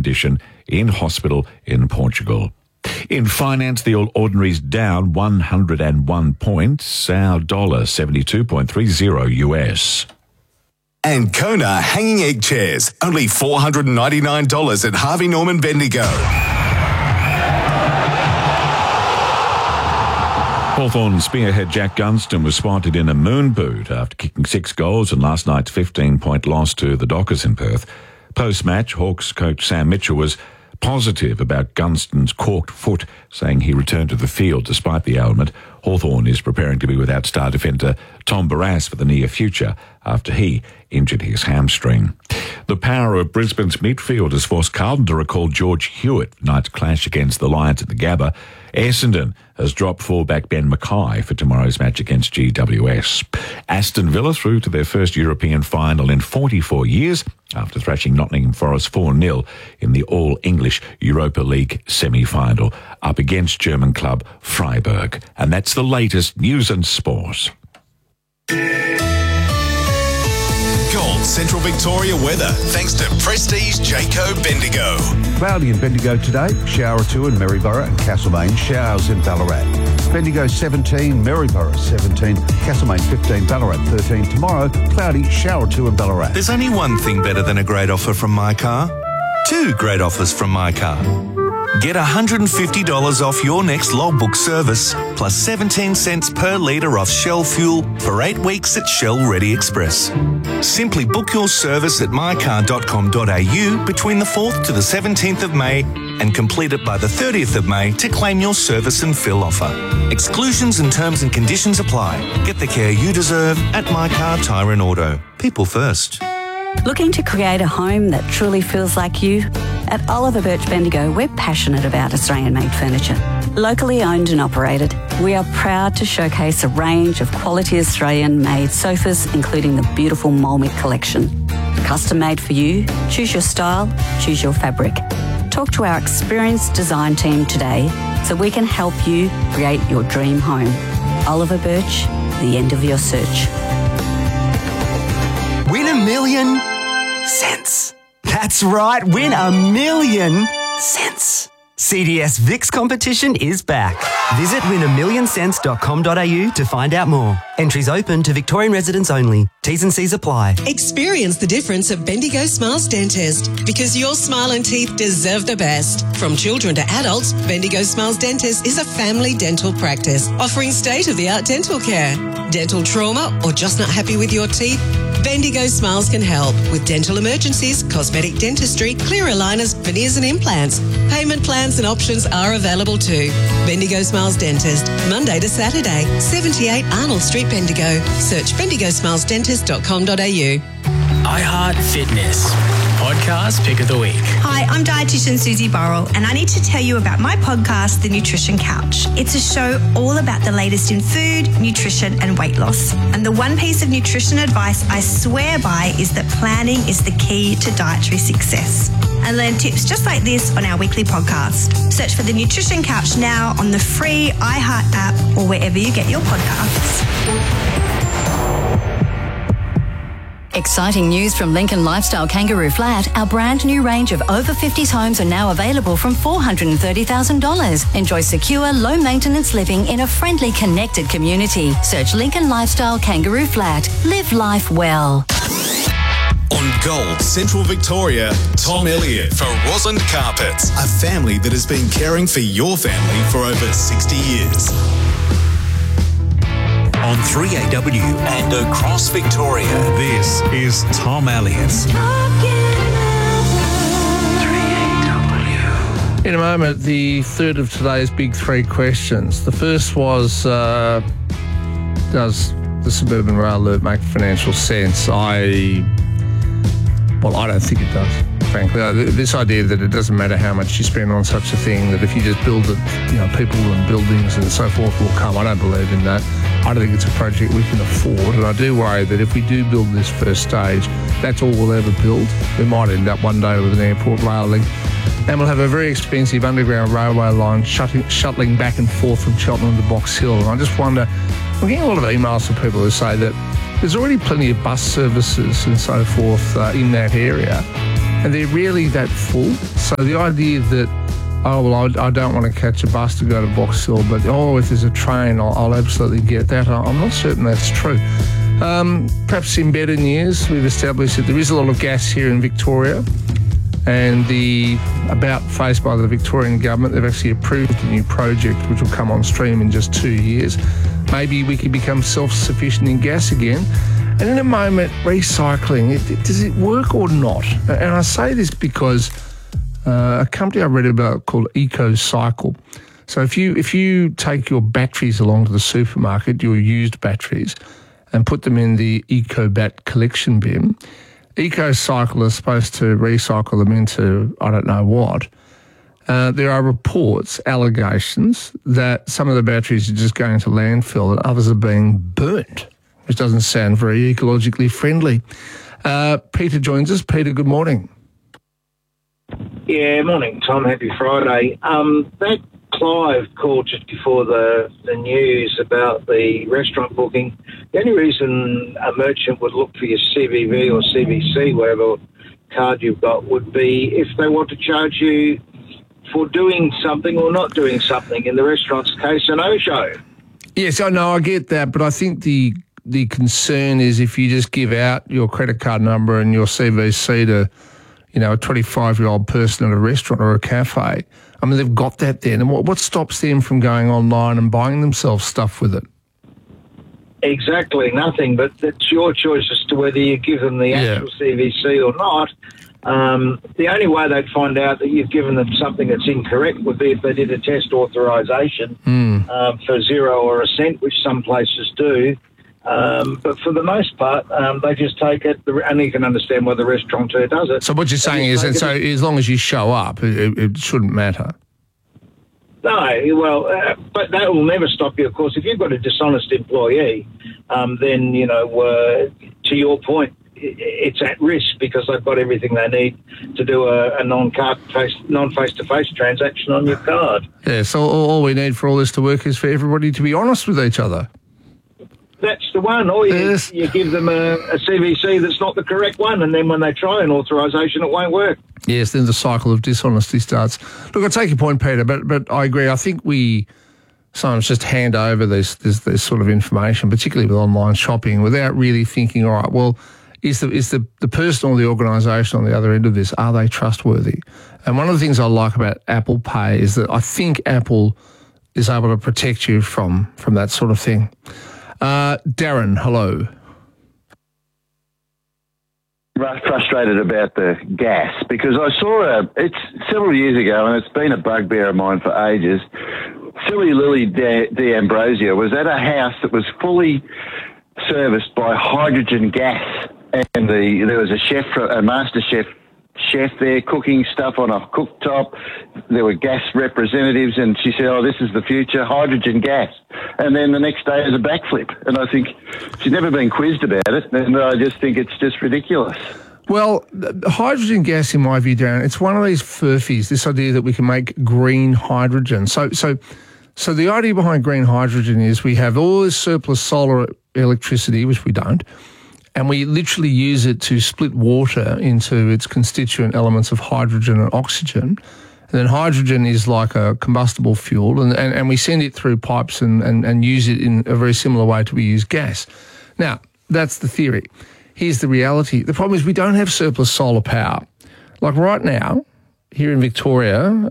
condition in hospital in Portugal. In finance, the All Ordinary's down 101 points, our dollar 72.30 US. Ancona hanging egg chairs, only $499 at Harvey Norman Bendigo. Hawthorn spearhead Jack Gunston was spotted in a moon boot after kicking 6 goals in last night's 15-point loss to the Dockers in Perth. Post-match, Hawks coach Sam Mitchell was positive about Gunston's corked foot, saying he returned to the field despite the ailment. Hawthorn is preparing to be without star defender Tom Barrass for the near future after he injured his hamstring. The power of Brisbane's midfield has forced Carlton to recall George Hewitt night's clash against the Lions at the Gabba. Essendon has dropped fullback Ben Mackay for tomorrow's match against GWS. Aston Villa through to their first European final in 44 years after thrashing Nottingham Forest 4-0 in the All-English Europa League semi-final up against German club Freiburg. And that's the latest news and sport. Gold Central Victoria weather, thanks to Prestige Jayco Bendigo. Cloudy in Bendigo today, shower or two in Maryborough and Castlemaine, showers in Ballarat. Bendigo 17, Maryborough 17, Castlemaine 15, Ballarat 13. Tomorrow, cloudy, shower or two in Ballarat. There's only one thing better than a great offer from My Car. 2 great offers from My Car. Get $150 off your next logbook service, plus 17 cents per litre off Shell fuel for 8 weeks at Shell Ready Express. Simply book your service at mycar.com.au between the 4th to the 17th of May and complete it by the 30th of May to claim your service and fill offer. Exclusions and terms and conditions apply. Get the care you deserve at My Car Tyre and Auto. People first. Looking to create a home that truly feels like you? At Oliver Birch Bendigo, we're passionate about Australian-made furniture. Locally owned and operated, we are proud to showcase a range of quality Australian-made sofas, including the beautiful Molmick collection. Custom made for you, choose your style, choose your fabric. Talk to our experienced design team today so we can help you create your dream home. Oliver Birch, the end of your search. Win $1 million cents. That's right, win $1 million cents. CDS VIX competition is back. Visit win1millioncents.com.au to find out more. Entries open to Victorian residents only. T's and C's apply. Experience the difference at Bendigo Smiles Dentist, because your smile and teeth deserve the best. From children to adults, Bendigo Smiles Dentist is a family dental practice offering state-of-the-art dental care. Dental trauma or just not happy with your teeth? Bendigo Smiles can help with dental emergencies, cosmetic dentistry, clear aligners, veneers and implants. Payment plans and options are available too. Bendigo Smiles Dentist, Monday to Saturday, 78 Arnold Street, Bendigo. Search bendigosmilesdentist.com.au. iHeart Fitness podcast pick of the week. Hi, I'm dietitian Susie Burrell, and I need to tell you about my podcast, The Nutrition Couch. It's a show all about the latest in food, nutrition, and weight loss. And the one piece of nutrition advice I swear by is that planning is the key to dietary success. And learn tips just like this on our weekly podcast. Search for The Nutrition Couch now on the free iHeart app or wherever you get your podcasts. Exciting news from Lincoln Lifestyle Kangaroo Flat. Our brand new range of over 50s homes are now available from $430,000. Enjoy secure, low maintenance living in a friendly, connected community. Search Lincoln Lifestyle Kangaroo Flat. Live life well. On Gold Central Victoria, Tom Elliott for Rosalind Carpets, a family that has been caring for your family for over 60 years. On 3AW and across Victoria, this is Tom Elliott. 3AW. In a moment, the third of today's big 3 questions. The first was, does the suburban rail loop make financial sense? I don't think it does, frankly. This idea that it doesn't matter how much you spend on such a thing, that if you just build it, people and buildings and so forth will come. I don't believe in that. I don't think it's a project we can afford, and I do worry that if we do build this first stage, that's all we'll ever build. We might end up one day with an airport rail link, and we'll have a very expensive underground railway line shuttling back and forth from Cheltenham to Box Hill. And I just wonder, I'm getting a lot of emails from people who say that there's already plenty of bus services and so forth in that area. and they're rarely that full. So the idea that, oh, well, I don't want to catch a bus to go to Box Hill, but, if there's a train, I'll absolutely get that. I'm not certain that's true. Perhaps in better news, we've established that there is a lot of gas here in Victoria, and the about face by the Victorian government, they've actually approved a new project which will come on stream in just 2 years. Maybe we could become self-sufficient in gas again. And in a moment, recycling, does it work or not? And I say this because a company I read about called EcoCycle. So if you take your batteries along to the supermarket, your used batteries, and put them in the EcoBat collection bin, EcoCycle is supposed to recycle them into I don't know what. There are reports, allegations, that some of the batteries are just going to landfill and others are being burnt, which doesn't sound very ecologically friendly. Peter joins us. Peter, good morning. Yeah, morning, Tom. Happy Friday. That Clive called just before the news about the restaurant booking. The only reason a merchant would look for your CVV or CVC, whatever card you've got, would be if they want to charge you for doing something or not doing something. In the restaurant's case, a no-show. Yes, I know, I get that, but I think the concern is if you just give out your credit card number and your CVC to, a 25-year-old person at a restaurant or a cafe, I mean, they've got that then. And what stops them from going online and buying themselves stuff with it? Exactly, nothing. But it's your choice as to whether you give them the actual CVC or not. The only way they'd find out that you've given them something that's incorrect would be if they did a test authorisation for 0 or a cent, which some places do. But for the most part, they just take it, and you can understand why the restaurateur does it. So what you're saying is, and so as long as you show up, it shouldn't matter? No, well, but that will never stop you, of course. If you've got a dishonest employee, then, to your point, it's at risk because they've got everything they need to do a non-face-to-face transaction on your card. Yeah, so all we need for all this to work is for everybody to be honest with each other. That's the one. Or you give them a CVC that's not the correct one, and then when they try an authorisation, it won't work. Yes, then the cycle of dishonesty starts. Look, I take your point, Peter, but I agree. I think we sometimes just hand over this sort of information, particularly with online shopping, without really thinking, all right, well, is the person or the organisation on the other end of this, are they trustworthy? And one of the things I like about Apple Pay is that I think Apple is able to protect you from that sort of thing. Darren, hello. Frustrated about the gas because I saw it's several years ago and it's been a bugbear of mine for ages. Silly Lily D'Ambrosio was at a house that was fully serviced by hydrogen gas, and there was a master chef there cooking stuff on a cooktop. There were gas representatives, and she said, "Oh, this is the future, hydrogen gas." And then the next day is a backflip. And I think she's never been quizzed about it, and I just think it's just ridiculous. Well, hydrogen gas, in my view, Darren, it's one of these furphies, this idea that we can make green hydrogen. So the idea behind green hydrogen is we have all this surplus solar electricity, which we don't, and we literally use it to split water into its constituent elements of hydrogen and oxygen. And then hydrogen is like a combustible fuel, and we send it through pipes and use it in a very similar way to we use gas. Now, that's the theory. Here's the reality. The problem is we don't have surplus solar power. Like right now, here in Victoria,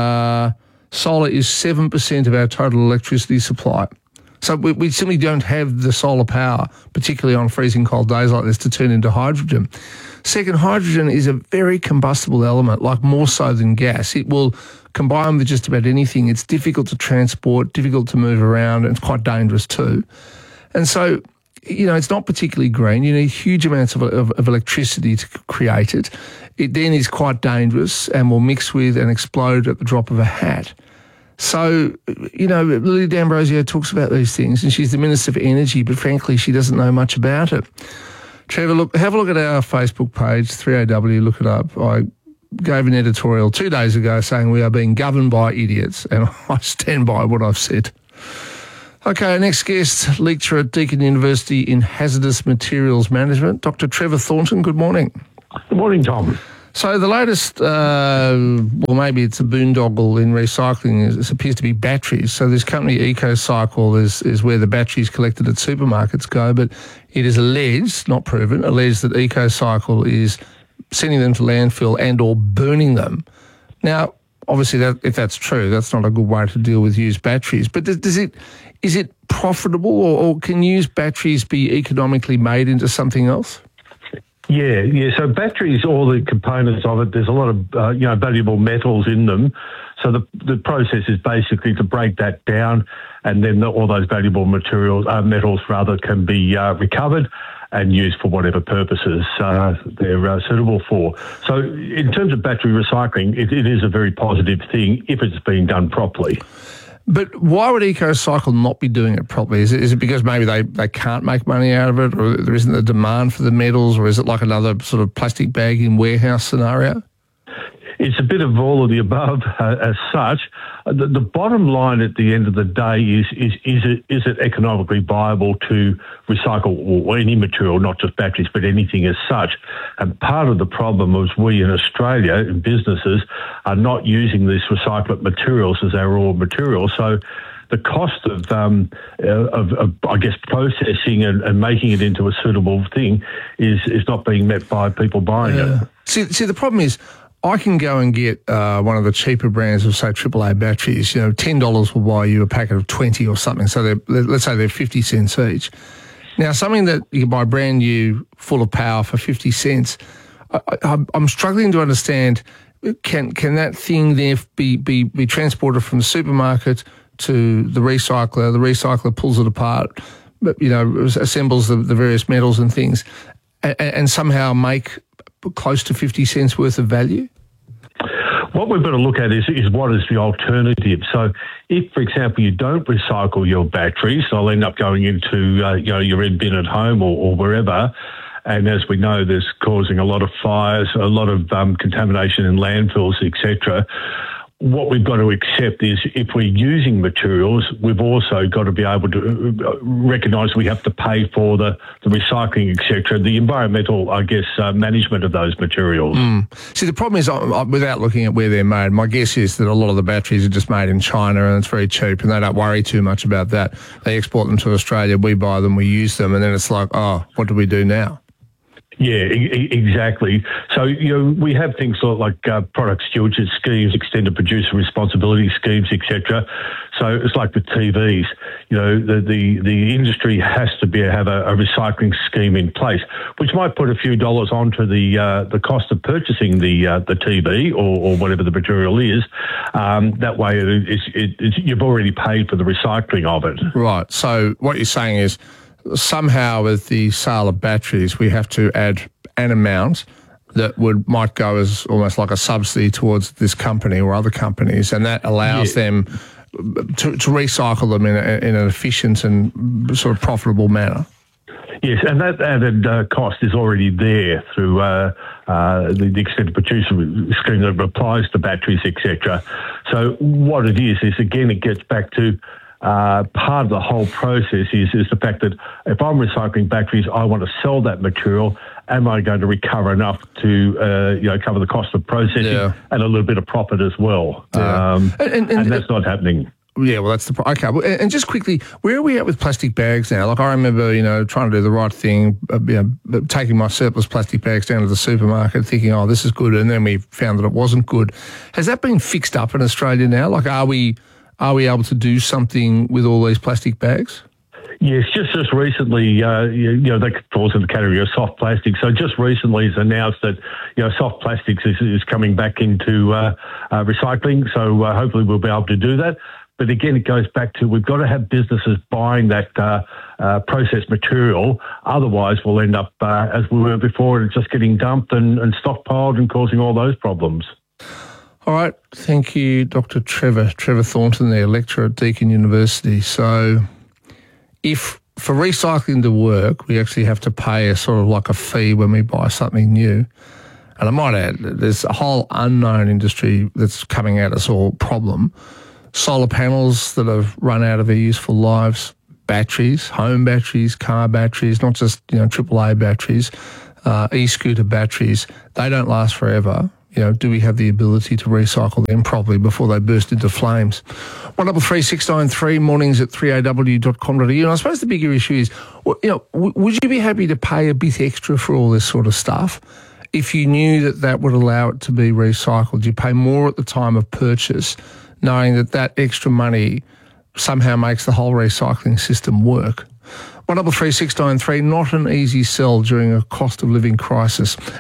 solar is 7% of our total electricity supply. So we simply don't have the solar power, particularly on freezing cold days like this, to turn into hydrogen. Second, hydrogen is a very combustible element, like more so than gas. It will combine with just about anything. It's difficult to transport, difficult to move around, and it's quite dangerous too. And so, it's not particularly green. You need huge amounts of electricity to create it. It then is quite dangerous and will mix with and explode at the drop of a hat. So, Lily D'Ambrosio talks about these things, and she's the Minister for Energy, but frankly, she doesn't know much about it. Trevor, have a look at our Facebook page, 3AW, look it up. I gave an editorial 2 days ago saying we are being governed by idiots, and I stand by what I've said. Okay, our next guest, lecturer at Deakin University in Hazardous Materials Management, Dr. Trevor Thornton. Good morning. Good morning, Tom. So the latest, maybe it's a boondoggle in recycling, it appears to be batteries. So this company EcoCycle is where the batteries collected at supermarkets go, but it is alleged, not proven, alleged that EcoCycle is sending them to landfill and or burning them. Now, obviously, if that's true, that's not a good way to deal with used batteries. But is it profitable, or can used batteries be economically made into something else? Yeah. So batteries, all the components of it, there's a lot of valuable metals in them. So the process is basically to break that down, and then all those valuable metals can be recovered and used for whatever purposes they're suitable for. So in terms of battery recycling, it is a very positive thing if it's being done properly. But why would EcoCycle not be doing it properly? Is it because maybe they can't make money out of it, or there isn't the demand for the metals, or is it like another sort of plastic bag in warehouse scenario? It's a bit of all of the above as such. The bottom line at the end of the day is it economically viable to recycle or any material, not just batteries, but anything as such? And part of the problem is we in Australia, in businesses, are not using these recycled materials as our raw material. So the cost of processing and making it into a suitable thing is not being met by people buying it. See, the problem is, I can go and get one of the cheaper brands of, say, AAA batteries. $10 will buy you a packet of 20 or something. So let's say they're 50 cents each. Now, something that you can buy brand new, full of power for 50 cents, I'm struggling to understand, can that thing there be transported from the supermarket to the recycler pulls it apart, assembles the various metals and things, and somehow make close to 50 cents worth of value? What we've got to look at is what is the alternative. So if, for example, you don't recycle your batteries, they'll end up going into your red bin at home or wherever. And as we know, there's causing a lot of fires, a lot of contamination in landfills, etc. What we've got to accept is if we're using materials, we've also got to be able to recognise we have to pay for the recycling, etc., the environmental, management of those materials. See, the problem is, without looking at where they're made, my guess is that a lot of the batteries are just made in China and it's very cheap and they don't worry too much about that. They export them to Australia, we buy them, we use them, and then it's like, what do we do now? Yeah, exactly. So, we have things like product stewardship schemes, extended producer responsibility schemes, etc. So it's like with TVs, the industry has to have a recycling scheme in place, which might put a few dollars onto the cost of purchasing the TV or whatever the material is. That way, you've already paid for the recycling of it. Right. So what you're saying is, somehow with the sale of batteries, we have to add an amount that might go as almost like a subsidy towards this company or other companies, and that allows them to recycle them in an efficient and sort of profitable manner. Yes, and that added cost is already there through the extended producer scheme that applies to batteries, etc. So what it is again, it gets back to part of the whole process is the fact that if I'm recycling batteries, I want to sell that material. Am I going to recover enough to cover the cost of processing and a little bit of profit as well? And that's not happening. Yeah, well, that's the okay. And just quickly, where are we at with plastic bags now? Like I remember, trying to do the right thing, taking my surplus plastic bags down to the supermarket, thinking, this is good, and then we found that it wasn't good. Has that been fixed up in Australia now? Like, are we able to do something with all these plastic bags? Yes, just recently, that falls in the category of soft plastic. So just recently it's announced that, soft plastics is coming back into recycling. So hopefully we'll be able to do that. But again, it goes back to we've got to have businesses buying that processed material. Otherwise, we'll end up, as we were before, it's just getting dumped and stockpiled and causing all those problems. All right. Thank you, Dr. Trevor Thornton there, lecturer at Deakin University. So if for recycling to work, we actually have to pay a sort of like a fee when we buy something new. And I might add, there's a whole unknown industry that's coming at us all problem. Solar panels that have run out of their useful lives, batteries, home batteries, car batteries, not just, AAA batteries. e-scooter batteries, they don't last forever. You know, do we have the ability to recycle them properly before they burst into flames? 133693, mornings at 3aw.com.au. And I suppose the bigger issue is, would you be happy to pay a bit extra for all this sort of stuff if you knew that would allow it to be recycled? You pay more at the time of purchase, knowing that extra money somehow makes the whole recycling system work. 133693, not an easy sell during a cost of living crisis.